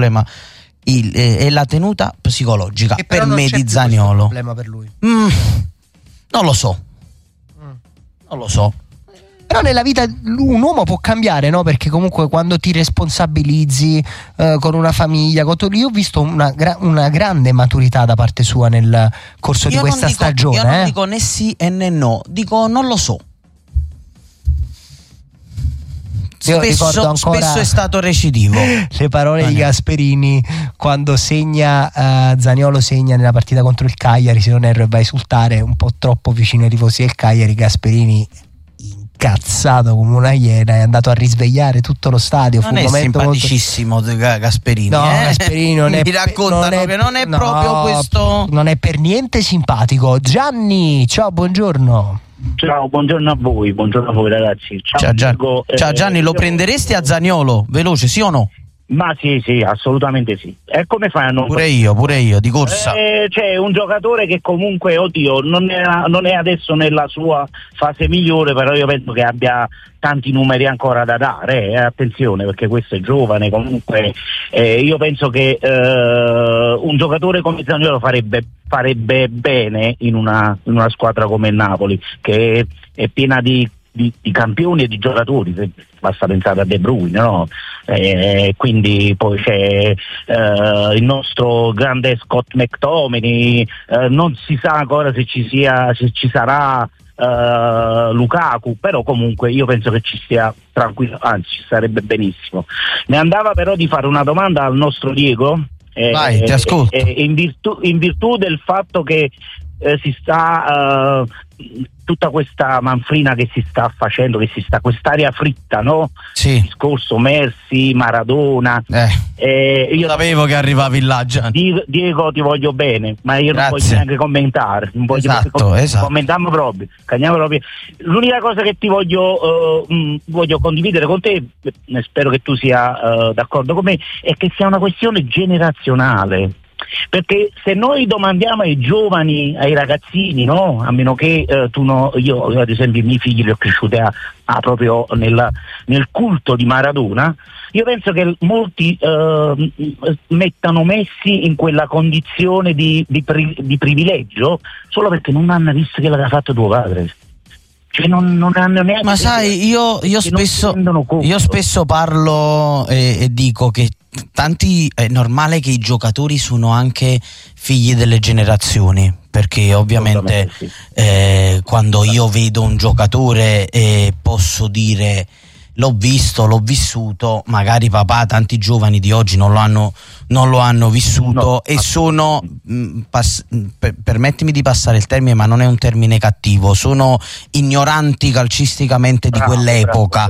problema è la tenuta psicologica che per me di Zaniolo. Problema per lui. Non lo so. Però nella vita un uomo può cambiare, no? Perché comunque quando ti responsabilizzi con una famiglia, io ho visto una grande maturità da parte sua nel corso di questa stagione. Io non dico né sì e né no, dico non lo so. Spesso è stato recidivo. Le parole di Gasperini quando Zaniolo segna nella partita contro il Cagliari, se non erro, e va a esultare un po' troppo vicino ai tifosi del Cagliari. Gasperini, incazzato come una iena, è andato a risvegliare tutto lo stadio. Non è simpaticissimo Gasperini. No, Gasperini non mi raccontano che non è proprio questo. Non è per niente simpatico. Gianni, ciao, buongiorno. Ciao, buongiorno a voi ragazzi. Ciao Gianni, lo prenderesti a Zaniolo? Veloce, sì o no? Ma sì, assolutamente sì. E come fai a non... Pure io, di corsa. C'è un giocatore che comunque, non è adesso nella sua fase migliore, però io penso che abbia tanti numeri ancora da dare, attenzione, perché questo è giovane comunque. Io penso che un giocatore come Zaniolo farebbe bene in una squadra come il Napoli, che è piena di campioni e di giocatori, basta pensare a De Bruyne, no? Quindi poi c'è il nostro grande Scott McTominay, non si sa ancora se ci sarà Lukaku, però comunque io penso che ci stia tranquillo, anzi ci sarebbe benissimo. Ne andava però di fare una domanda al nostro Diego. Vai, ti ascolto. In virtù del fatto che si sta tutta questa manfrina che si sta facendo, quest'aria fritta, no? Sì. Discorso Messi, Maradona. Io sapevo che arrivavi là, Gianni. Diego, ti voglio bene, ma io non voglio neanche commentare. Non voglio commentiamo proprio. L'unica cosa che ti voglio condividere con te, spero che tu sia d'accordo con me, è che sia una questione generazionale. Perché se noi domandiamo ai giovani, ai ragazzini, no? A meno che io ad esempio i miei figli li ho cresciuti proprio nel culto di Maradona, io penso che molti mettano Messi in quella condizione di privilegio solo perché non hanno visto che l'aveva fatto tuo padre. Cioè non hanno neanche. Ma sai, io spesso parlo e dico che è normale che i giocatori sono anche figli delle generazioni, perché ovviamente quando io vedo un giocatore posso dire l'ho visto, l'ho vissuto, magari papà, tanti giovani di oggi non lo hanno vissuto, e sono permettimi di passare il termine, ma non è un termine cattivo, sono ignoranti calcisticamente di quell'epoca.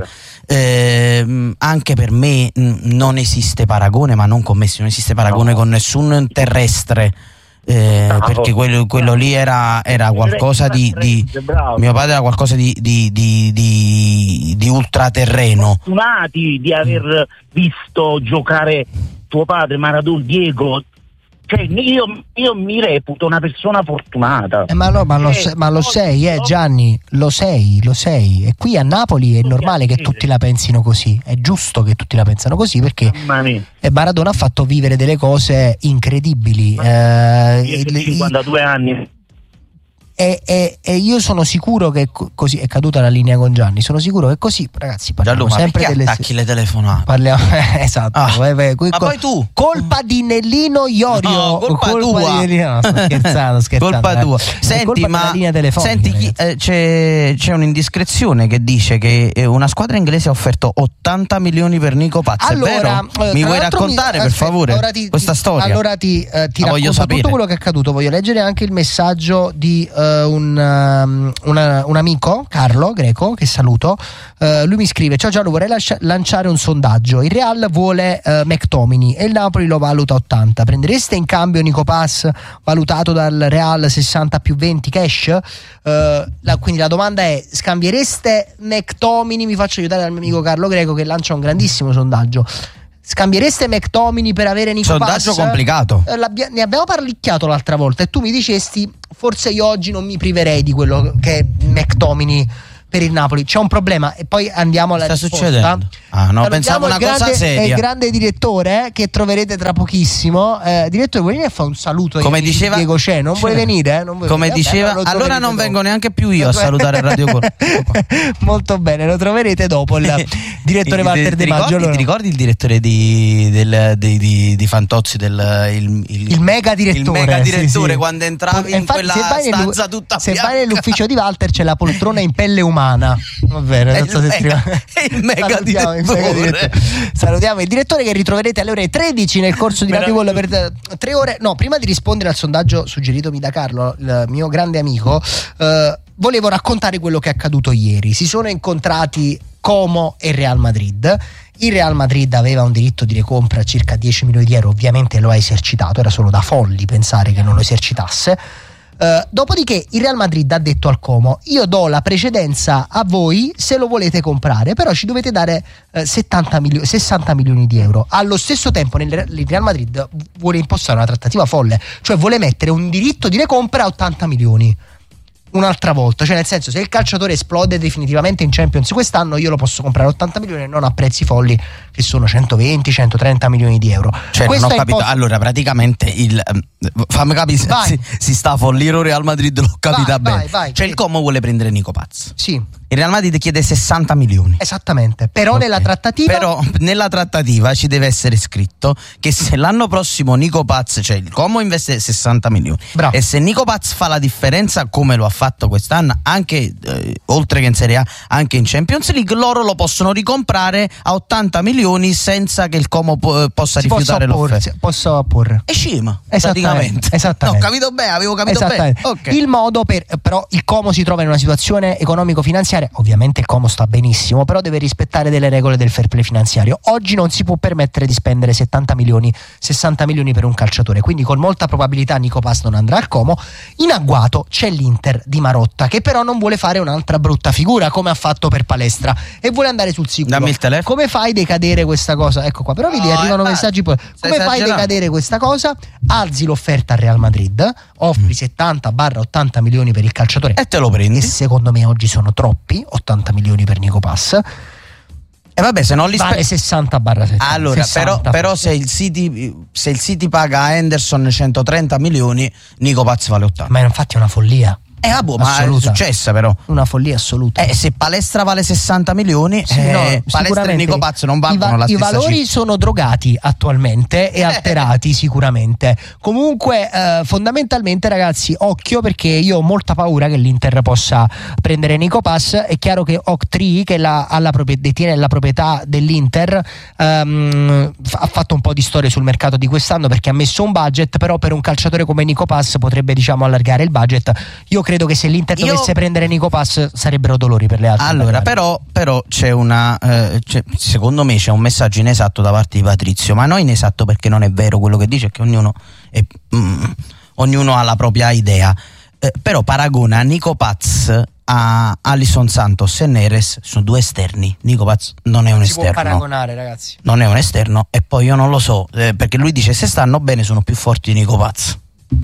Anche per me non esiste paragone, ma non con Messi, non esiste paragone con nessun terrestre. Perché quello lì era qualcosa di mio padre era qualcosa di ultraterreno. Fortunati di aver visto giocare tuo padre, Maradona, Diego. Cioè, io mi reputo una persona fortunata. Lo sei, Gianni, lo sei. E qui a Napoli è normale che tutti la pensino così. È giusto che tutti la pensano così, perché Maradona ha fatto vivere delle cose incredibili. Io ho 52 anni. E io sono sicuro che così è caduta la linea con Gianni. Sono sicuro che così, ragazzi, parliamo sempre delle attacchi le telefonate. Esatto. Ma poi tu colpa di Nellino Iorio. No, colpa tua. Sto scherzando. Colpa tua. Senti, c'è un'indiscrezione che dice che una squadra inglese ha offerto 80 milioni per Nico Paz. Allora, è vero? Mi vuoi raccontare per favore questa storia? Allora ti racconto tutto quello che è accaduto. Voglio leggere anche il messaggio di un amico, Carlo Greco, che saluto. Lui mi scrive: ciao Gianlu, vorrei lanciare un sondaggio. Il Real vuole McTominay e il Napoli lo valuta 80. Prendereste in cambio Nico Paz, valutato dal Real 60 più 20 cash? Quindi la domanda è: scambiereste McTominay? Mi faccio aiutare dal mio amico Carlo Greco, che lancia un grandissimo sondaggio. Scambiereste McTominay per avere Nico Paz? Sondaggio complicato. Ne abbiamo parlicchiato l'altra volta e tu mi dicesti: forse io oggi non mi priverei di quello che McTominay per il Napoli. C'è un problema e poi andiamo alla risposta. Succedendo? Pensavo una cosa seria. È il grande direttore che troverete tra pochissimo. Direttore, vuoi venire a fare un saluto? Come diceva Diego C'è, non vuoi venire? Come diceva, allora non vengo neanche più io a salutare Radio Coro. Molto bene, lo troverete dopo il direttore Walter De Maggio. Ti ricordi il direttore di Fantozzi, il mega direttore? Il mega direttore, sì. quando entravi in quella stanza tutta bianca. Se vai nell'ufficio di Walter c'è la poltrona in pelle umana. Va bene, il mega direttore. Salutiamo il direttore, che ritroverete alle ore 13 nel corso di Radio Gol per 3 ore. No, prima di rispondere al sondaggio suggeritomi da Carlo, il mio grande amico, volevo raccontare quello che è accaduto ieri. Si sono incontrati Como e Real Madrid. Il Real Madrid aveva un diritto di recompra a circa 10 milioni di euro, ovviamente lo ha esercitato, era solo da folli pensare che non lo esercitasse. Dopodiché il Real Madrid ha detto al Como: io do la precedenza a voi se lo volete comprare, però ci dovete dare 60 milioni di euro. Allo stesso tempo il Real Madrid vuole impostare una trattativa folle, cioè vuole mettere un diritto di recompra a 80 milioni un'altra volta, cioè nel senso, se il calciatore esplode definitivamente in Champions quest'anno, io lo posso comprare a 80 milioni e non a prezzi folli che sono 120-130 milioni di euro. Cioè non ho capito, allora praticamente fammi capire, si sta a follire Real Madrid, l'ho capita bene. Vai, cioè il Como vuole prendere Nico Paz. Sì. Il Real Madrid chiede 60 milioni. Esattamente. Però nella trattativa ci deve essere scritto che se l'anno prossimo Nico Paz, cioè il Como investe 60 milioni. Bravo. E se Nico Paz fa la differenza come lo ha fatto quest'anno, anche oltre che in Serie A, anche in Champions League, loro lo possono ricomprare a 80 milioni senza che il Como possa rifiutare l'offerta. Posso opporre. E scema. Esattamente. No, ho capito bene, avevo capito bene. Okay. Il modo però il Como si trova in una situazione economico-finanziaria. Ovviamente il Como sta benissimo, però deve rispettare delle regole del fair play finanziario. Oggi non si può permettere di spendere 70 milioni, 60 milioni per un calciatore, quindi con molta probabilità Nico Paz non andrà al Como. In agguato c'è l'Inter di Marotta, che però non vuole fare un'altra brutta figura come ha fatto per Palestra e vuole andare sul sicuro. Dammi il telefono. Come fai a decadere questa cosa? Ecco qua, però vedi, arrivano messaggi poi. Come fai a decadere questa cosa? Alzi l'offerta al Real Madrid, offri 70-80 milioni per il calciatore e te lo prendi. E secondo me oggi sono troppi, 80 milioni per Nico Paz. E vabbè, se non li vale 60/70. Allora, 60, però se il City paga a Henderson 130 milioni, Nico Paz vale 80. Ma infatti è una follia. Ma è successa però. Una follia assoluta. Se Palestra vale 60 milioni, Palestra e Nico Paz non valgono la stessa cifra. I valori sono drogati attualmente e alterati sicuramente. Comunque fondamentalmente, ragazzi, occhio, perché io ho molta paura che l'Inter possa prendere Nico Paz. È chiaro che Octree, che detiene la proprietà dell'Inter, ha fatto un po' di storie sul mercato di quest'anno perché ha messo un budget, però per un calciatore come Nico Paz potrebbe, allargare il budget. Io credo che se l'Inter dovesse prendere Nico Paz sarebbero dolori per le altre. Allora, però c'è secondo me c'è un messaggio inesatto da parte di Patrizio, ma non inesatto perché non è vero quello che dice, che ognuno ha la propria idea. Però paragona Nico Paz a Alisson Santos e Neres, sono due esterni. Nico Paz non è un esterno. Si può paragonare, ragazzi. Non è un esterno, e poi io non lo so, perché lui dice se stanno bene sono più forti di Nico Paz.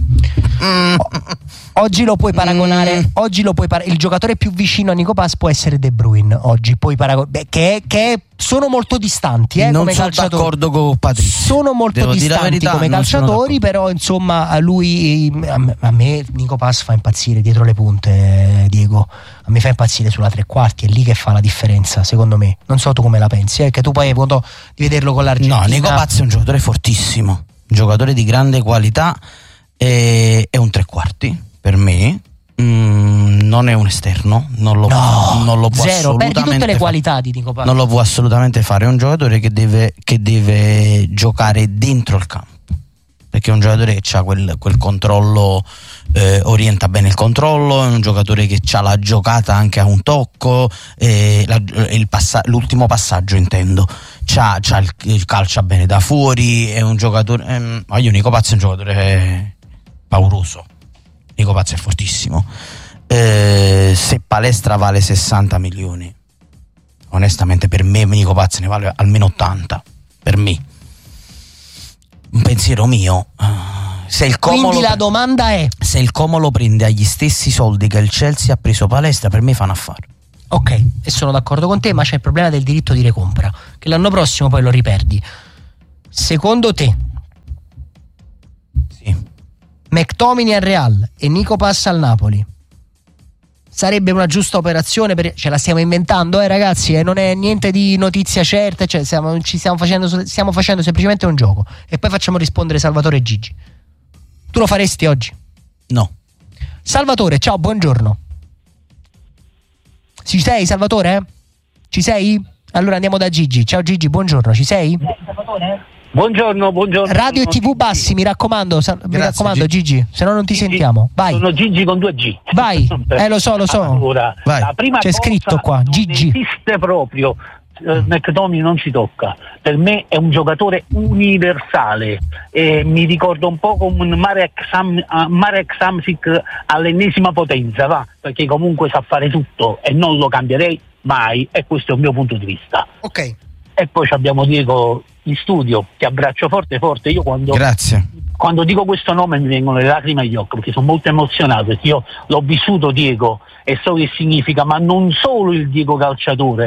Oggi lo puoi paragonare. Il giocatore più vicino a Nico Paz può essere De Bruyne. Oggi puoi paragonare, che sono molto distanti. Non come sono calciatori. D'accordo con Patrizio. Sono molto distanti come calciatori, però insomma a me Nico Paz fa impazzire dietro le punte, Diego. A me fa impazzire sulla tre quarti, è lì che fa la differenza, secondo me. Non so tu come la pensi, che tu poi hai avuto di vederlo con l'Argentina. No, Nico Paz è un giocatore fortissimo, un giocatore di grande qualità. È un tre quarti per me, non è un esterno, non lo può zero, perdi tutte le qualità di Nico Paz. Non lo può assolutamente fare, è un giocatore che deve giocare dentro il campo, perché è un giocatore che ha quel controllo, orienta bene il controllo, è un giocatore che ha la giocata anche a un tocco, l'ultimo passaggio intendo, il calcia bene da fuori, è un giocatore, Nico Paz è un giocatore pauroso. Nico Paz è fortissimo. Se Palestra vale 60 milioni, onestamente per me Nico Paz ne vale almeno 80, per me. Un pensiero mio, quindi la domanda è: se il Como lo prende agli stessi soldi che il Chelsea ha preso Palestra, per me fa un affare. Ok, e sono d'accordo con te, ma c'è il problema del diritto di recompra, che l'anno prossimo poi lo riperdi. Secondo te, sì, McTominay al Real e Nico Pass al Napoli sarebbe una giusta operazione? Ce la stiamo inventando, ragazzi, non è niente di notizia certa, cioè stiamo facendo semplicemente un gioco e poi facciamo rispondere Salvatore e Gigi. Tu lo faresti oggi? No. Salvatore, ciao, buongiorno. Ci sei, Salvatore? Ci sei? Allora andiamo da Gigi. Ciao Gigi, buongiorno, ci sei? Buongiorno. Radio e TV bassi, mi raccomando, Gigi, se no non ti sentiamo. Vai. Sono Gigi con 2 G. Vai, lo so. Allora, vai. La prima c'è scritto qua, Gigi. Non esiste proprio. McTominay non ci tocca. Per me è un giocatore universale. Mi ricordo un po' come un Marek Samsic all'ennesima potenza, va? Perché comunque sa fare tutto e non lo cambierei mai, e questo è il mio punto di vista. Ok. E poi abbiamo Diego in studio, ti abbraccio forte. Io Grazie. Quando dico questo nome mi vengono le lacrime agli occhi, perché sono molto emozionato, perché io l'ho vissuto Diego e so che significa, ma non solo il Diego calciatore,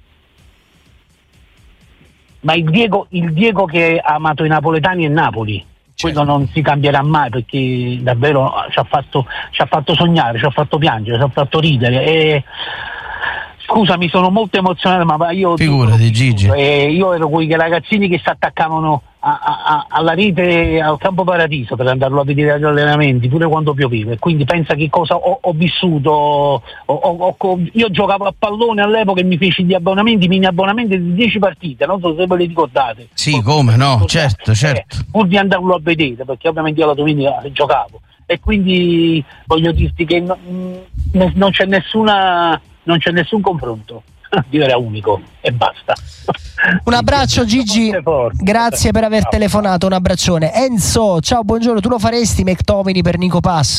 ma il Diego che ha amato i napoletani e Napoli. Quello non si cambierà mai, perché davvero ci ha fatto sognare, ci ha fatto piangere, ci ha fatto ridere. E scusami, sono molto emozionato, ma io figurati Gigi. Io ero quei ragazzini che si attaccavano alla rete al Campo Paradiso per andarlo a vedere agli allenamenti, pure quando pioveva, e quindi pensa che cosa ho vissuto. Io giocavo a pallone all'epoca e mi feci gli mini abbonamenti di 10 partite, non so se ve le ricordate. Sì, come no, certo. Pur di andarlo a vedere, perché ovviamente io la domenica giocavo, e quindi voglio dirti che non c'è nessun confronto. Era unico e basta. Un abbraccio Gigi, grazie per aver telefonato, un abbraccione. Enzo, ciao, buongiorno, tu lo faresti McTominay per Nico Pass?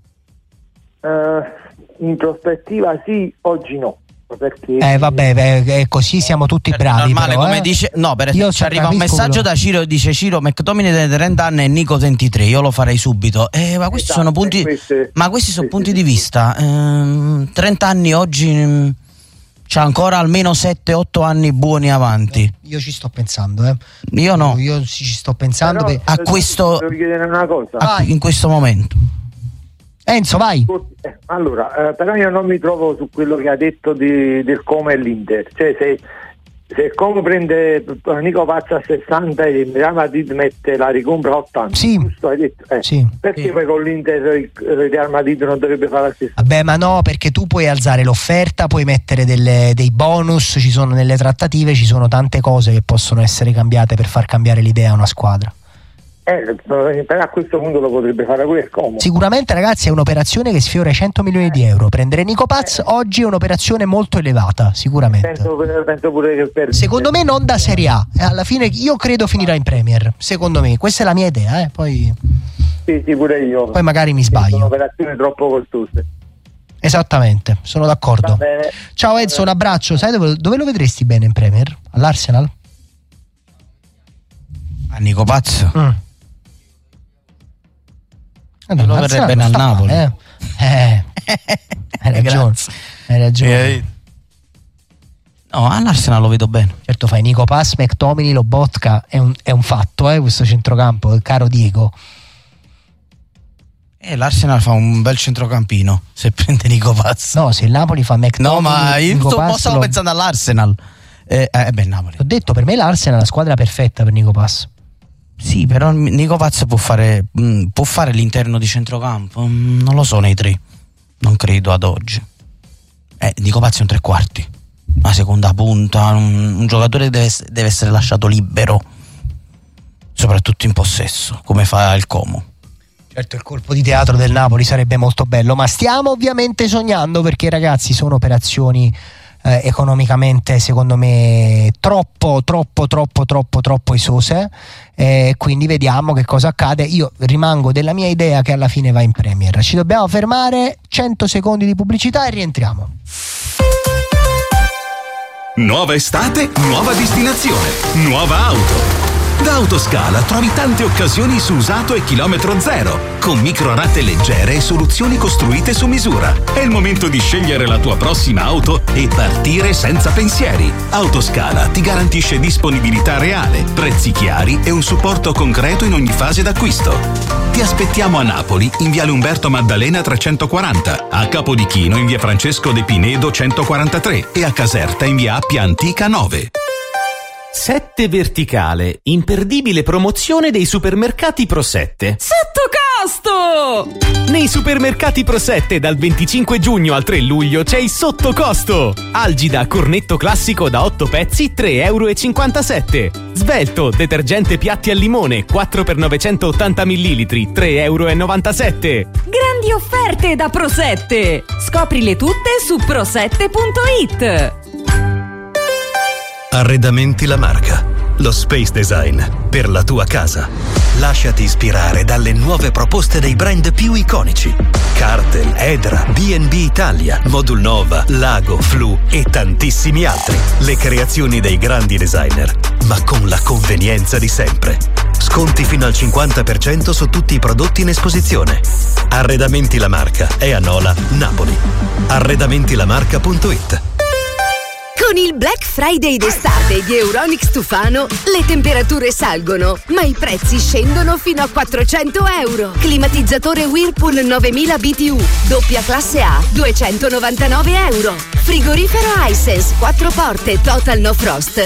In prospettiva sì, oggi no, perché vabbè, così siamo tutti bravi. Normale, però, come dice, no, per esempio ci arriva un messaggio da Ciro, dice Ciro McTominay dei 30 anni e Nico 23, io lo farei subito. Ma questi sono punti, punti di vista. 30 anni oggi c'ha ancora almeno 7-8 anni buoni avanti. Io ci sto pensando, Io no. Io ci sto pensando. Però, a questo, devo chiedere una cosa. In questo momento. Enzo, vai. Allora, però io non mi trovo su quello che ha detto del Como e l'Inter. Cioè, se Como prende Nico Pazza a 60 e il Real Madrid mette la ricompra a 80, sì. Giusto, hai detto? Sì. Perché poi con l'Inter il Real Madrid non dovrebbe fare la stessa? Vabbè, ma no, perché tu puoi alzare l'offerta, puoi mettere dei bonus, ci sono nelle trattative, ci sono tante cose che possono essere cambiate per far cambiare l'idea a una squadra. Però a questo punto lo potrebbe fare pure il Como. Sicuramente, ragazzi, è un'operazione che sfiora i 100 milioni di euro. Prendere Nico Paz oggi è un'operazione molto elevata, sicuramente. Penso pure che secondo me non da Serie A, alla fine io credo finirà in Premier, secondo me, questa è la mia idea, poi sì, pure io. Poi magari mi sbaglio. Sono operazioni troppo costose. Esattamente, sono d'accordo. Ciao Enzo, un abbraccio. Sai dove lo vedresti bene in Premier? All'Arsenal? A Nico Paz? Lo verrebbe bene al Napoli. Hai ragione. No, all'Arsenal lo vedo bene. Certo, fai Nico Pass, McTominay, Lobotka, è un fatto, questo centrocampo, caro Diego. L'Arsenal fa un bel centrocampino se prende Nico Pass. No, se il Napoli fa McTominay. No, ma io stavo pensando all'Arsenal. Napoli. Ho detto, per me l'Arsenal è la squadra perfetta per Nico Pass. Sì, però Nico Paz può fare l'interno di centrocampo, non lo so nei tre, non credo ad oggi. Nico Paz è un tre quarti, una seconda punta, un giocatore deve essere lasciato libero, soprattutto in possesso, come fa il Como. Certo, il colpo di teatro del Napoli sarebbe molto bello, ma stiamo ovviamente sognando, perché ragazzi sono operazioni economicamente secondo me troppo esose, quindi vediamo che cosa accade. Io rimango della mia idea che alla fine va in Premier. Ci dobbiamo fermare, 100 secondi di pubblicità e rientriamo. Nuova estate, nuova destinazione, nuova auto. Da Autoscala trovi tante occasioni su usato e chilometro zero, con microratte leggere e soluzioni costruite su misura. È il momento di scegliere la tua prossima auto e partire senza pensieri. Autoscala ti garantisce disponibilità reale, prezzi chiari e un supporto concreto in ogni fase d'acquisto. Ti aspettiamo a Napoli in viale Umberto Maddalena 340, a Capodichino in via Francesco De Pinedo 143 e a Caserta in via Appia Antica 9. 7 Verticale, imperdibile promozione dei supermercati Pro 7. Sottocosto! Nei supermercati Pro 7 dal 25 giugno al 3 luglio c'è il sottocosto. Algida cornetto classico da 8 pezzi, 3,57 €. Svelto, detergente piatti al limone, 4 x 980 ml, 3,97 €. Grandi offerte da Pro 7! Scoprile tutte su pro7.it. Arredamenti La Marca, lo space design per la tua casa. Lasciati ispirare dalle nuove proposte dei brand più iconici: Cartel, Edra, B&B Italia, Modul Nova, Lago, Flu e tantissimi altri. Le creazioni dei grandi designer, ma con la convenienza di sempre. Sconti fino al 50% su tutti i prodotti in esposizione. Arredamenti La Marca è a Nola, Napoli. Arredamentilamarca.it. Con il Black Friday d'estate di Euronics Tufano le temperature salgono, ma i prezzi scendono fino a 400 €. Climatizzatore Whirlpool 9000 BTU, doppia classe A, 299 €. Frigorifero Hisense 4 porte Total No Frost,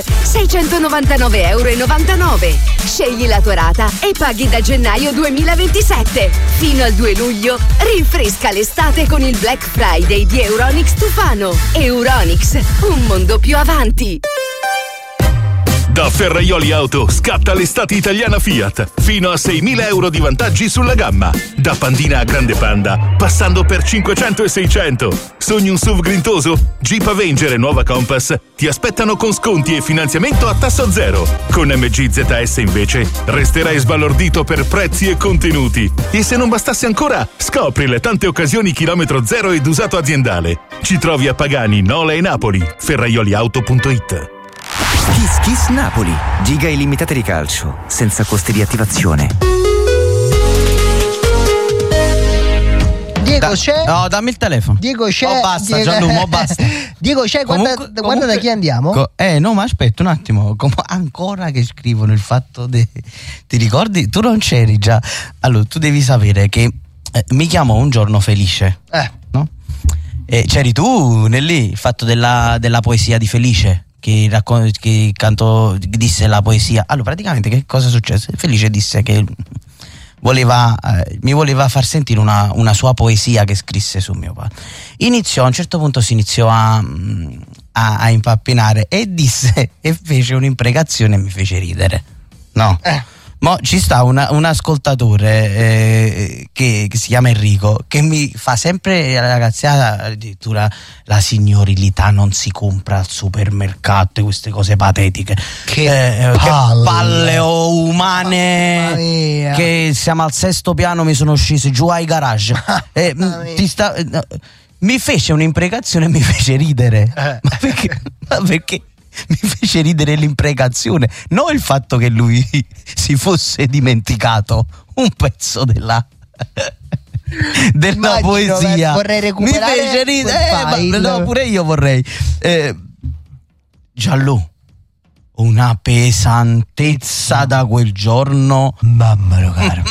699,99 €. Scegli la tua rata e paghi da gennaio 2027. Fino al 2 luglio rinfresca l'estate con il Black Friday di Euronics Tufano. Euronics, un mondo più avanti. Da Ferraioli Auto scatta l'estate italiana Fiat, fino a 6.000 € di vantaggi sulla gamma. Da Pandina a Grande Panda, passando per 500 e 600. Sogni un SUV grintoso? Jeep Avenger e nuova Compass ti aspettano con sconti e finanziamento a tasso zero. Con MG ZS invece resterai sbalordito per prezzi e contenuti. E se non bastasse ancora, scopri le tante occasioni chilometro zero ed usato aziendale. Ci trovi a Pagani, Nola e Napoli. Ferraioliauto.it. Kiss Kiss Napoli, giga illimitate di calcio, senza costi di attivazione. Diego c'è? No, dammi il telefono. Diego c'è? Oh, basta, Gianluca, basta. Diego c'è? Guarda da chi andiamo? No, ma aspetta un attimo. Ancora che scrivono il fatto ti ricordi? Tu non c'eri già. Allora, tu devi sapere che mi chiamo Un giorno felice. No? C'eri tu lì, il fatto della poesia di Felice. Che disse la poesia. Allora, praticamente che cosa successe? Felice disse che mi voleva far sentire una sua poesia che scrisse su mio padre. A un certo punto si iniziò a impappinare e disse e fece un'imprecazione e mi fece ridere. No. Mo ci sta un ascoltatore che si chiama Enrico, che mi fa sempre la ragazziata, addirittura la signorilità non si compra al supermercato e queste cose patetiche. Che palle umane, che siamo al 6° piano, mi sono scesi giù ai garage. Mi fece un'imprecazione e mi fece ridere. Ma perché? Mi fece ridere l'imprecazione, non il fatto che lui si fosse dimenticato un pezzo della poesia. Vorrei recuperare. Mi fece ridere, no, pure io vorrei. Gianlu, una pesantezza da quel giorno. Mamma mia.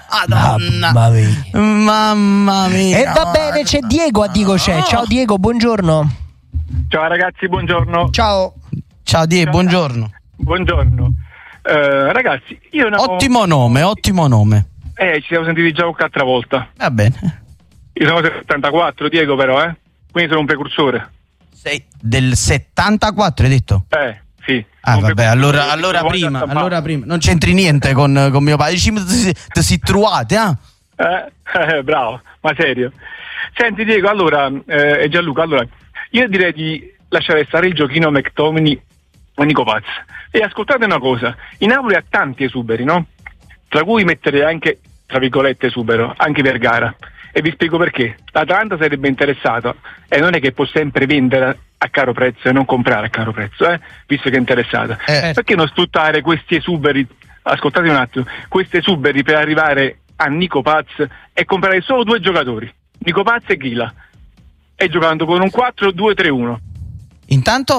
Mamma mia. E va bene, c'è Diego a Diego c'è. Ciao Diego, buongiorno. Ciao ragazzi, buongiorno. Ciao Diego, buongiorno. Buongiorno. Ragazzi, io Ottimo nome. Ci siamo sentiti già qualche altra volta. Va bene. Io sono del 74, Diego, però, quindi sono un precursore. Sei del 74, hai detto? Sì. Vabbè, allora prima. Non c'entri niente con mio padre. Ti si trovate, bravo, ma serio. Senti Diego, allora, e Gianluca, allora, io direi di lasciare stare il giochino McTominay o Nico Paz. E ascoltate una cosa, il Napoli ha tanti esuberi, no? Tra cui mettere anche, tra virgolette, esubero, anche Vergara. E vi spiego perché. L'Atalanta sarebbe interessata e non è che può sempre vendere a caro prezzo e non comprare a caro prezzo, visto che è interessata. Perché non sfruttare questi esuberi ascoltate un attimo, questi esuberi per arrivare a Nico Paz e comprare solo 2 giocatori, Nico Paz e Ghila, e giocando con un 4-2-3-1. Intanto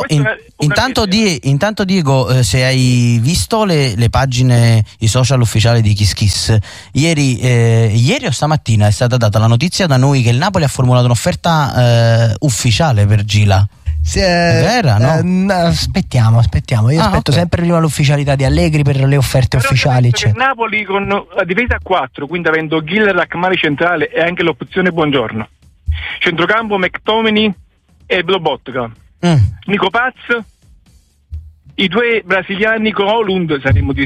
Diego, se hai visto le pagine, i social ufficiali di Kiss Kiss, ieri o stamattina è stata data la notizia da noi che il Napoli ha formulato un'offerta ufficiale per Gila. È vera, no? Aspettiamo. Io aspetto sempre prima l'ufficialità di Allegri per le offerte ufficiali. Il Napoli con la difesa a 4, quindi avendo Gil, Rachmani centrale e anche l'opzione Buongiorno. Centrocampo McTominay e Lobotka. Nico Paz, i 2 brasiliani con Holund saremmo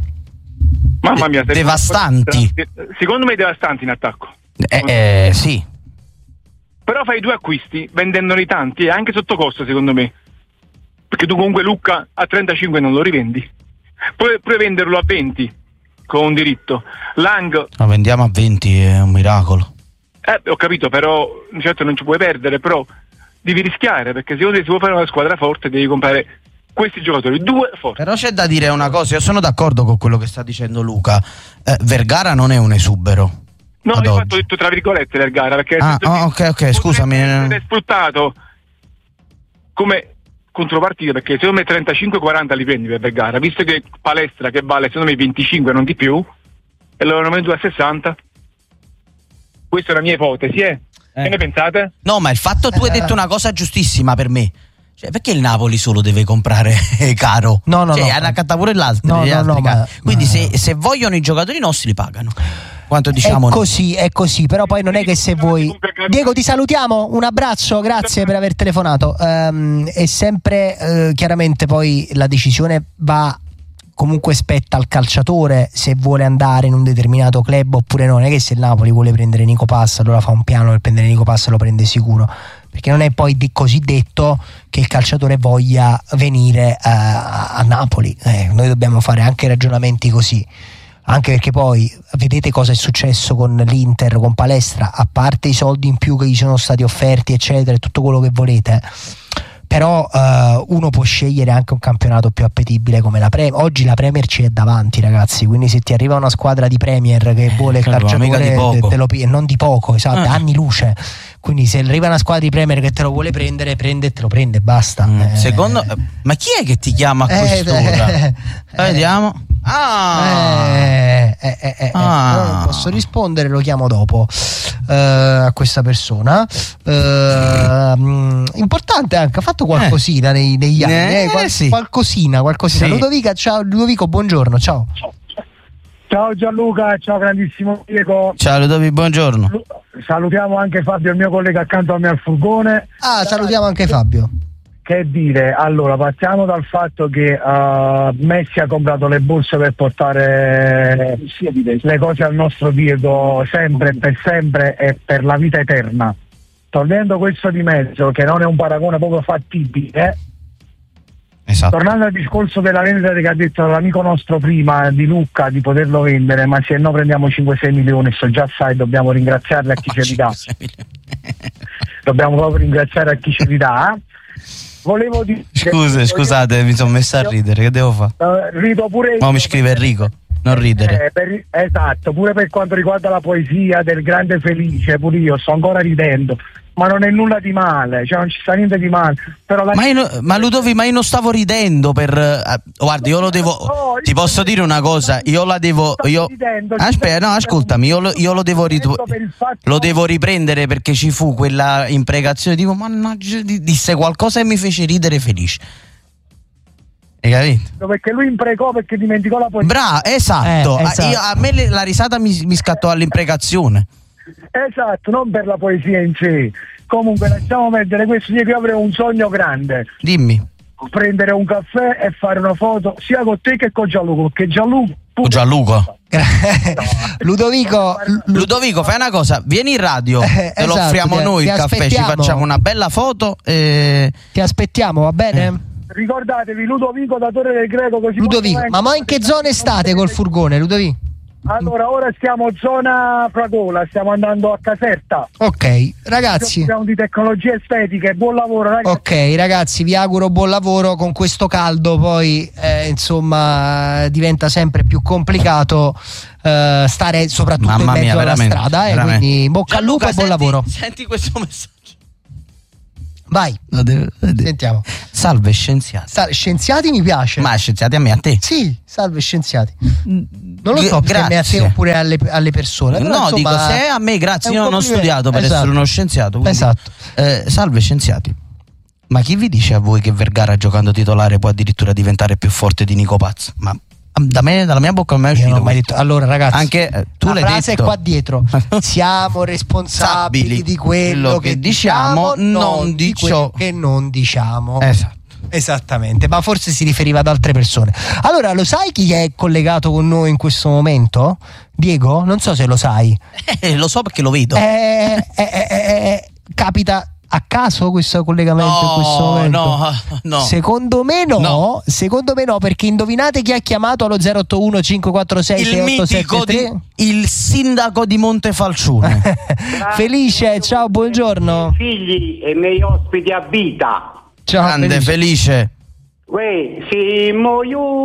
mamma mia, devastanti. Secondo me devastanti in attacco. Sì. Però fai 2 acquisti vendendoli tanti e anche sotto costo, secondo me, perché tu comunque Lucca a 35 non lo rivendi, puoi venderlo a 20 con un diritto. Lang lo vendiamo a 20, è un miracolo. Ho capito, però certo non ci puoi perdere, però devi rischiare, perché se vuoi fare una squadra forte devi comprare questi giocatori, 2 forti. Però c'è da dire una cosa, io sono d'accordo con quello che sta dicendo Luca, Vergara non è un esubero. No, io ho detto tra virgolette Vergara, perché ok, scusami. È sfruttato come contropartita, perché secondo me 35-40 li prendi per Vergara, visto che Palestra che vale secondo me 25 non di più e loro hanno venduto a 60. Questa è la mia ipotesi, Che ne pensate? No, ma il fatto, tu hai detto una cosa giustissima per me. Cioè, perché il Napoli solo deve comprare caro? No. Hanno accattato pure l'altro. Quindi se vogliono i giocatori nostri li pagano. Quanto diciamo è così, però poi non è che se vuoi. Diego, ti salutiamo, un abbraccio, grazie per aver telefonato. E sempre chiaramente poi la decisione va, comunque spetta al calciatore se vuole andare in un determinato club oppure no. Non è che se il Napoli vuole prendere Nico Paz allora fa un piano per prendere Nico Paz, lo prende sicuro, perché non è poi così detto che il calciatore voglia venire a Napoli. Noi dobbiamo fare anche ragionamenti così, anche perché poi vedete cosa è successo con l'Inter, con Palestra, a parte i soldi in più che gli sono stati offerti eccetera, tutto quello che volete, però uno può scegliere anche un campionato più appetibile come la Premier. Oggi la Premier ci è davanti, ragazzi, quindi se ti arriva una squadra di Premier che vuole il calciatore te lo non di poco, esatto, anni luce, quindi se arriva una squadra di Premier che te lo vuole prendere, te lo prende, basta. Secondo ma chi è che ti chiama a quest'ora? Vediamo. Non posso rispondere, lo chiamo dopo a questa persona. Importante anche, ha fatto qualcosina negli anni, sì. qualcosina. Sì. Ludovico, buongiorno, ciao. Ciao Gianluca, ciao grandissimo Diego. Ciao Ludovico, buongiorno. Salutiamo anche Fabio, il mio collega accanto a me al furgone. Salutiamo anche Fabio. Che dire, allora partiamo dal fatto che Messi ha comprato le borse per portare le cose al nostro Diego sempre e per la vita eterna. Togliendo questo di mezzo, che non è un paragone proprio fattibile, esatto. Tornando al discorso della vendita che ha detto l'amico nostro prima di Lucca, di poterlo vendere, ma se no prendiamo 5-6 milioni, già sai, dobbiamo ringraziarle a chi ce li dà. Dobbiamo proprio ringraziare a chi ce li dà. Volevo dire, scusate, mi sono messo a ridere, che devo fare? Rido pure io. Mi scrive Enrico, non ridere. Esatto, pure per quanto riguarda la poesia del grande Felice, pure io sto ancora ridendo, ma non è nulla di male, cioè non ci sta niente di male. Però ma Ludovico, ma io non stavo ridendo per guarda, io lo devo ti posso dire una cosa, io la devo aspetta, no, ascoltami, io lo devo riprendere, perché ci fu quella imprecazione tipo mannaggia, disse qualcosa e mi fece ridere Felice. Hai capito? Perché lui imprecò perché dimenticò la poesia. Bravo, esatto. A me la risata mi scattò all'imprecazione. Esatto, non per la poesia in sé. Comunque lasciamo perdere questo. Io avrei un sogno grande. Dimmi. Prendere un caffè e fare una foto sia con te che con Gianluca, perché Gianluca. Ludovico, fai una cosa, vieni in radio, te lo offriamo noi il caffè, ci facciamo una bella foto e ti aspettiamo, va bene? Ricordatevi Ludovico da Torre del Greco, così Ludovico, ma in che zone state col furgone, Ludovico? Allora, ora stiamo zona Fragola, stiamo andando a Caserta. Ok, ragazzi. Siamo di tecnologie estetiche, buon lavoro, ragazzi. Ok, ragazzi, vi auguro buon lavoro. Con questo caldo poi insomma diventa sempre più complicato stare soprattutto in mezzo alla strada, quindi bocca al lupo e buon lavoro. Senti questo messaggio. Vai, sentiamo. Salve scienziati. Scienziati mi piace. Ma scienziati a me, a te? Sì, salve scienziati. Non lo so perché a me, a te oppure alle persone. Però, no, insomma, dico se a me, grazie, io non ho studiato per essere uno scienziato. Quindi, esatto. Salve scienziati. Ma chi vi dice a voi che Vergara giocando titolare può addirittura diventare più forte di Nico Paz? Ma da me, dalla mia bocca non è uscito. Mai detto. Allora ragazzi, anche tu la l'hai frase detto. è qua dietro. Siamo responsabili di quello che diciamo, non di ciò che non diciamo. Esatto. Esattamente, ma forse si riferiva ad altre persone. Allora, lo sai chi è collegato con noi in questo momento? Diego? Non so se lo sai. Lo so perché lo vedo. Capita a caso questo collegamento in questo momento? No. Secondo me no, perché indovinate chi ha chiamato allo 081 546 6873? Il sindaco di Montefalcione. Felice, ciao, buongiorno. Figli e miei ospiti a vita. Ciao, grande Felice. Siamo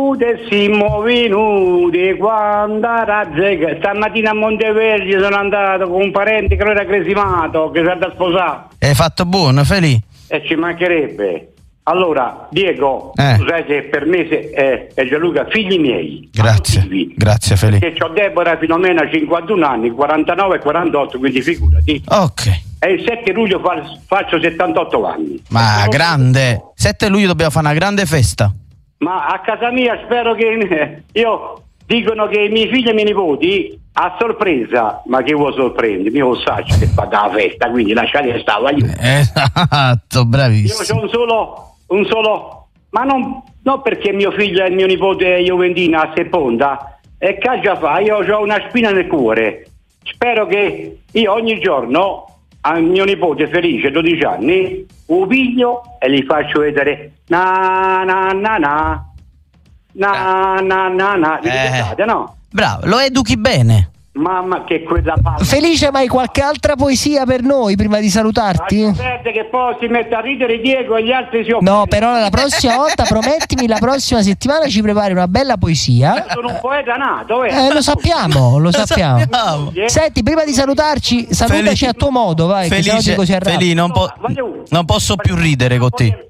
venuti quando stamattina a Monteverdi sono andato con un parente che era cresimato, che si è da sposare. Hai fatto buono, Feli? E ci mancherebbe. Allora, Diego, tu sai che per me è Gianluca, figli miei. Grazie Feli. Che c'ho Deborah Filomena 51 anni, 49 e 48, quindi figurati. Ok. E il 7 luglio faccio 78 anni. Ma grande, 7 luglio dobbiamo fare una grande festa. Ma a casa mia spero che io dicono che i miei figli e i miei nipoti a sorpresa, ma che vuoi sorprendere? Io lo so che fa da festa, quindi lasciate stare io. Esatto, bravissimo. Io ho un solo, ma non perché mio figlio e mio nipote è Juventino a Seponda, e che già fa, io ho una spina nel cuore. Spero che io ogni giorno a mio nipote Felice, 12 anni, lo piglio e gli faccio vedere na na na na na na na na. No? Bravo, lo educhi bene. Mamma che quella palla. Felice, ma hai qualche altra poesia per noi prima di salutarti? Aspetta che poi si mette a ridere Diego e gli altri si No, però la prossima volta promettimi, la prossima settimana ci prepari una bella poesia. Sono un poeta nato, lo sappiamo. Senti, prima di salutarci, salutaci a tuo modo, vai. Felice, Feli, non posso più ridere con te.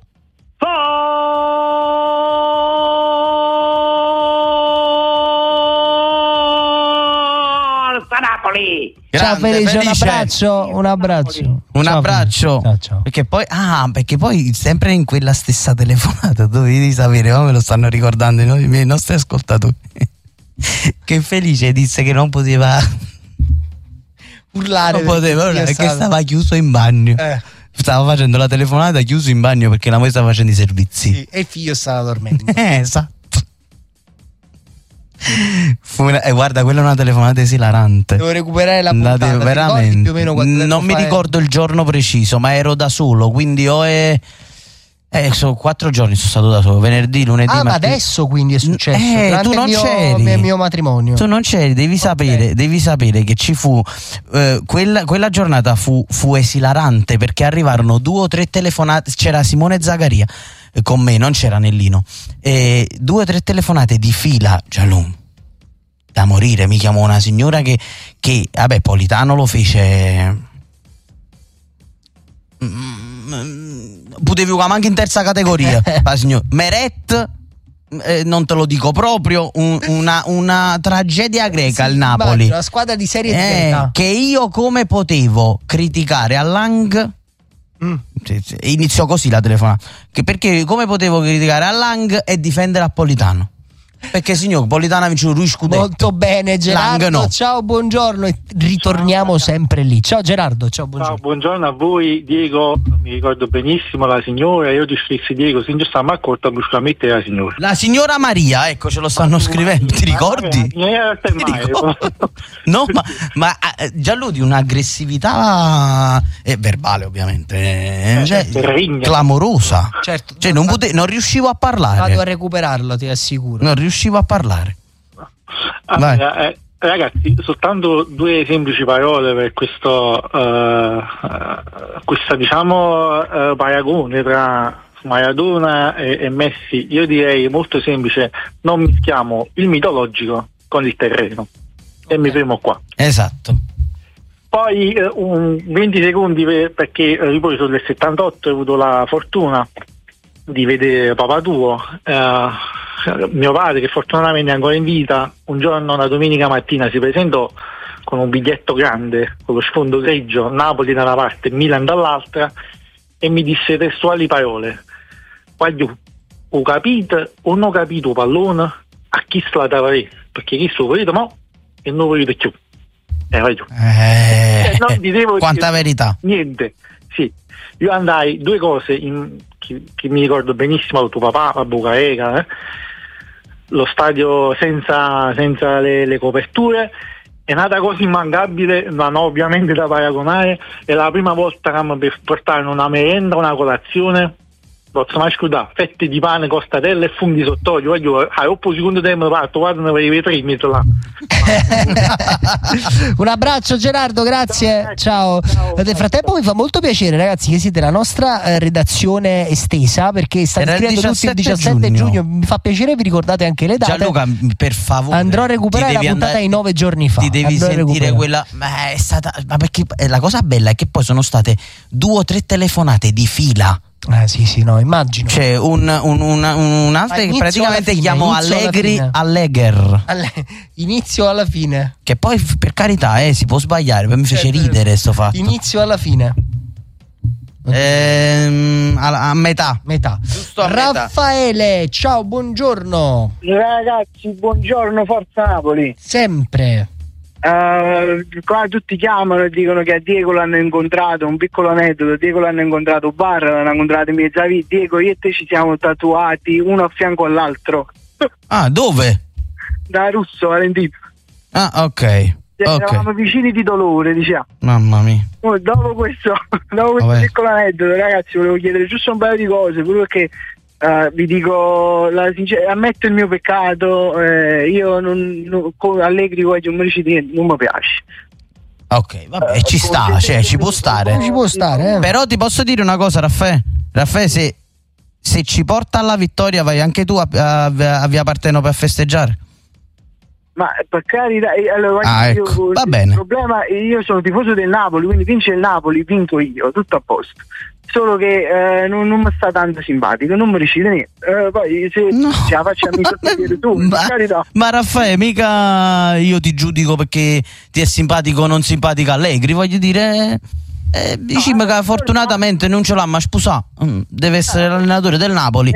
Napoli. Ciao Felice, un abbraccio. Ciao. Perché poi sempre in quella stessa telefonata dovevi sapere, ma me lo stanno ricordando i nostri ascoltatori, che Felice disse che non poteva urlare, perché stava chiuso in bagno. Stava facendo la telefonata chiuso in bagno perché la moglie stava facendo i servizi. Sì, e il figlio stava dormendo. Esatto. Guarda, quella è una telefonata esilarante. Devo recuperare la puntata. Veramente. Più o meno non mi ricordo il giorno preciso, ma ero da solo, quindi sono 4 giorni sono stato da solo, venerdì, lunedì, ma adesso quindi è successo tu non c'eri, il mio matrimonio. Tu non c'eri, devi sapere che ci fu quella giornata fu esilarante, perché arrivarono 2 o 3 telefonate. C'era Simone Zaccaria con me, non c'era Nellino, 2 o 3 telefonate di fila, Gianlu, da morire. Mi chiamò una signora che vabbè, Politano lo fece, potevi chiamare anche in terza categoria. La signora Meret, non te lo dico proprio, una tragedia greca al Napoli, una squadra di serie Z, che io come potevo criticare a Lang. Iniziò così la telefonata, perché come potevo criticare a Lang e difendere a Politano, perché signor Politano ha vinto lui scudetto. Molto bene Gerardo, no. Ciao, buongiorno, e ritorniamo sempre lì. Ciao Gerardo, buongiorno. Ciao, buongiorno a voi. Diego, mi ricordo benissimo la signora, io ti scrissi Diego, se non sta ma accorta bruscamente la signora. La signora Maria, ecco, ce lo stanno scrivendo, ti ricordi? No, ma Gianluca, un'aggressività verbale ovviamente, clamorosa. Certo. Cioè non riuscivo a parlare. Vado a recuperarlo, ti assicuro. Non riuscivo a parlare. Allora, Ragazzi, soltanto due semplici parole per questa paragone tra Maradona e Messi. Io direi molto semplice: non mischiamo il mitologico con il terreno. E mi fermo qua. Esatto. Poi 20 secondi perché poi sono del 78, ho avuto la fortuna di vedere papà tuo, mio padre, che fortunatamente è ancora in vita. Un giorno, una domenica mattina, si presentò con un biglietto grande con lo sfondo grigio, Napoli da una parte e Milan dall'altra, e mi disse testuali parole: guarda, ho capito o non capito pallone a chi la davarei, perché chi sto volete mo e non volete più. Non dicevo quanta verità. Niente, sì. Io andai, due cose che mi ricordo benissimo, tuo papà a Bucaega, lo stadio senza le coperture, è un'altra cosa immancabile, ma no, ovviamente da paragonare, è la prima volta che mi portarono una merenda, una colazione, posso mai scordare, fette di pane, costatelle e funghi sott'olio. Io dopo secondo tempo parto, guarda, ne avevi 3 metri là. Un abbraccio Gerardo, grazie, ciao. Nel frattempo mi fa molto piacere, ragazzi, che siete la nostra redazione estesa, perché state scrivendo tutti il 17 giugno. Mi fa piacere, vi ricordate anche le date. Gianluca, per favore, andrò a recuperare la puntata di 9 giorni fa. Ti devi sentire quella, ma è stata, ma perché la cosa bella è che poi sono state 2 o 3 telefonate di fila. Sì, no, immagino. C'è un'altra che praticamente chiamo Allegher. Inizio alla fine. Che poi, per carità, si può sbagliare, poi mi fece ridere sto fatto. Inizio alla fine. A metà. Giusto a Raffaele, metà. Ciao, buongiorno. Ragazzi, buongiorno, Forza Napoli. Sempre. Qua tutti chiamano e dicono che a Diego l'hanno incontrato, un piccolo aneddoto: Diego l'hanno incontrato bar, l'hanno incontrato in mezza vita. Diego, io e te ci siamo tatuati uno a fianco all'altro. Ah, dove? Da Russo, Valentino. Ah, ok. Eravamo vicini di dolore, diciamo. Mamma mia. Dopo questo piccolo aneddoto, ragazzi, volevo chiedere giusto un paio di cose, pure perché vi dico ammetto il mio peccato, io con Allegri non mi piace. Ok, vabbè, ci sta, ci può stare. Però ti posso dire una cosa, Raffaele, se ci porta alla vittoria vai anche tu a Via Partenope a festeggiare. Ma per carità, allora, ecco, va bene. Il problema, io sono tifoso del Napoli, quindi vince il Napoli, vinco io, tutto a posto. Solo che non mi sta tanto simpatico, non mi decide niente. Poi se ce la faccio a mi tu, per carità. Ma Raffaele, mica io ti giudico perché ti è simpatico o non simpatico Allegri, voglio dire. Diciamo che fortunatamente non ce l'ha ma sposa, deve essere l'allenatore del Napoli.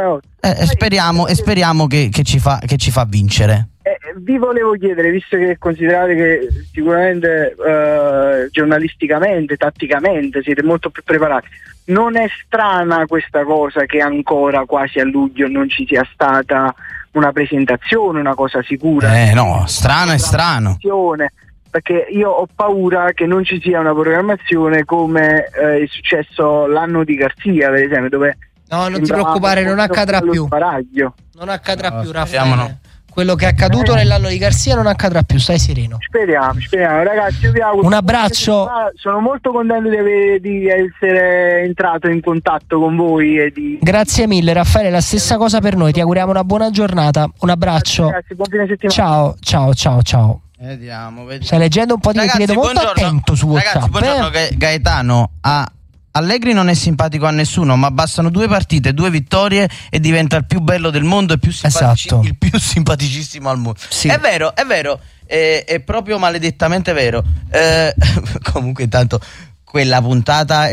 Speriamo che ci fa vincere. Vi volevo chiedere, visto che considerate che sicuramente giornalisticamente, tatticamente siete molto più preparati, non è strana questa cosa che ancora quasi a luglio non ci sia stata una presentazione, una cosa sicura? No, strano è strano. Perché io ho paura che non ci sia una programmazione come è successo l'anno di Garzia, per esempio, dove no, non ti preoccupare, non accadrà più. Non accadrà più, Raffaele. No. Quello che è accaduto nell'anno di Garzia non accadrà più, stai sereno. Speriamo, ragazzi, io vi auguro un abbraccio. Sono molto contento di essere entrato in contatto con voi Grazie mille, Raffaele, la stessa cosa per noi, ti auguriamo una buona giornata, un abbraccio. Grazie, buon fine settimana. Ciao. Vediamo. Stai leggendo un po' ti vedo molto attento su WhatsApp. Ragazzi, buongiorno, Gaetano. Allegri non è simpatico a nessuno, ma bastano 2 partite, 2 vittorie e diventa il più bello del mondo e il più simpaticissimo al mondo. Sì. È vero, è proprio maledettamente vero. Comunque intanto quella puntata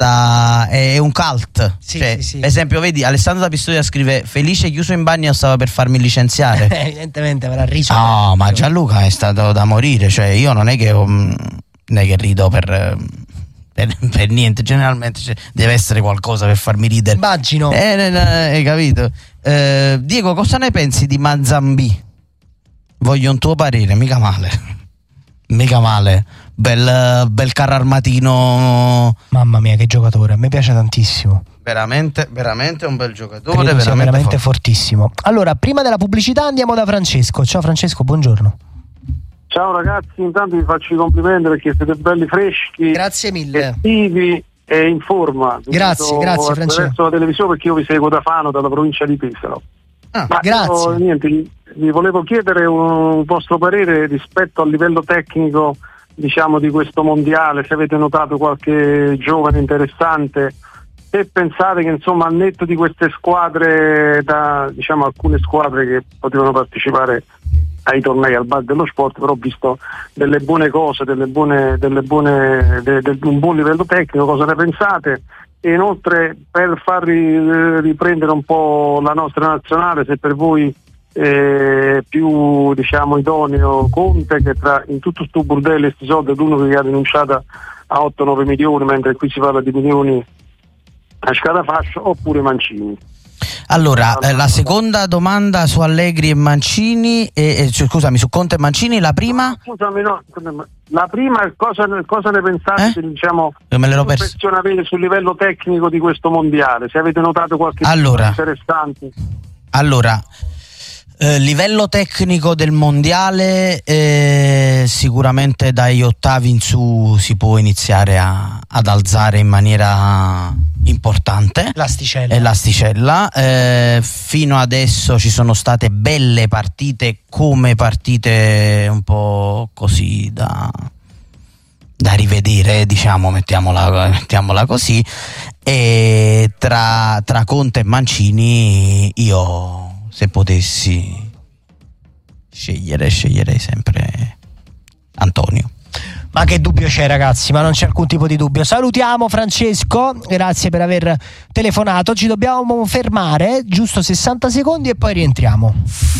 è un cult. Sì. Per esempio, vedi, Alessandro da Pistoia scrive: felice chiuso in bagno, stava per farmi licenziare. Evidentemente avrà riso. No, ma Gianluca è stato da morire, cioè io non è che rido per niente, generalmente deve essere qualcosa per farmi ridere. Immagino. Hai capito? Diego, cosa ne pensi di Manzambì? Voglio un tuo parere, mica male. Bel carro armatino. Mamma mia, che giocatore, a me piace tantissimo. Veramente un bel giocatore, veramente fortissimo. Allora, prima della pubblicità andiamo da Francesco. Ciao Francesco, buongiorno. Ciao ragazzi, intanto vi faccio i complimenti perché siete belli freschi. Grazie mille. Attivi e in forma. Grazie Francesco. Attraverso la televisione, perché io vi seguo da Fano, dalla provincia di Pesaro. Grazie. Niente, vi volevo chiedere un vostro parere rispetto al livello tecnico, diciamo, di questo mondiale, se avete notato qualche giovane interessante, se pensate che insomma al netto di queste squadre, diciamo alcune squadre che potevano partecipare ai tornei al bar dello sport, però ho visto delle buone cose, un buon livello tecnico, cosa ne pensate? E inoltre, per far riprendere un po' la nostra nazionale, se per voi più, diciamo, idoneo Conte, che in tutto sto bordello e sti soldi è l'unico che ha rinunciato a 8-9 milioni, mentre qui si parla di milioni a scatafascio, oppure Mancini? Allora, la seconda domanda su Allegri e Mancini, scusami, su Conte e Mancini, la prima? Scusami, no, la prima, cosa ne pensate, diciamo, avete sul livello tecnico di questo mondiale? Se avete notato qualche cosa interessante? Allora, livello tecnico del mondiale, sicuramente dagli ottavi in su si può iniziare ad alzare in maniera importante l'asticella. Fino adesso ci sono state belle partite, come partite un po' così da rivedere, diciamo, mettiamola così, e tra Conte e Mancini io, se potessi sceglierei sempre Antonio. Ma che dubbio c'è, ragazzi? Ma non c'è alcun tipo di dubbio. Salutiamo Francesco, grazie per aver telefonato. Ci dobbiamo fermare giusto 60 secondi e poi rientriamo.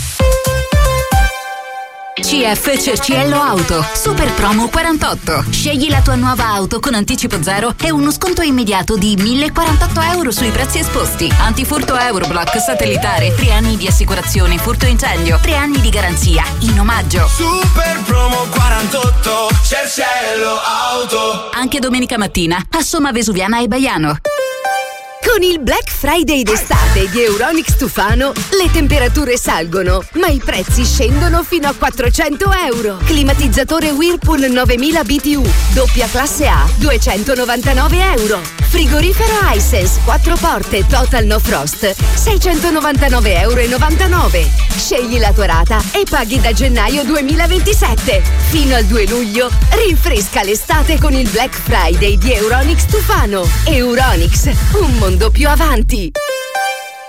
CFCCL Auto Super Promo 48. Scegli la tua nuova auto con anticipo zero e uno sconto immediato di 1.048 euro sui prezzi esposti. Antifurto Euroblock satellitare, 3 anni di assicurazione furto incendio, 3 anni di garanzia in omaggio. Super Promo 48 CFCL Auto. Anche domenica mattina a Somma Vesuviana e Baiano. Con il Black Friday d'estate di Euronics Tufano le temperature salgono, ma i prezzi scendono fino a 400 euro. Climatizzatore Whirlpool 9000 BTU, doppia classe A, 299 euro. Frigorifero Hisense 4 porte Total No Frost, 699,99 euro. Scegli la tua rata e paghi da gennaio 2027. Fino al 2 luglio rinfresca l'estate con il Black Friday di Euronics Tufano. Euronics, un mondo più avanti.